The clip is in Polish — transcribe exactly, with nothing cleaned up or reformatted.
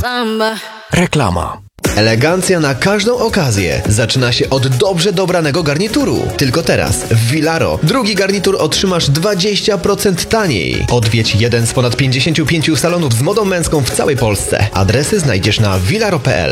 Samba. Reklama. Elegancja na każdą okazję zaczyna się od dobrze dobranego garnituru. Tylko teraz w Vilaro drugi garnitur otrzymasz dwadzieścia procent taniej. Odwiedź jeden z ponad pięćdziesięciu pięciu salonów z modą męską w całej Polsce. Adresy znajdziesz na vilaro kropka p l.